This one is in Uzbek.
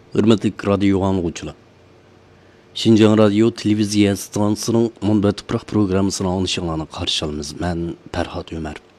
Hürmetli radyo anlıqçılar. Şinjan Radyo Televiziya stansiyasının Munbat Tuproq programmasını anışıqlarını qarşı alımız. Mən Pərhat Ömər.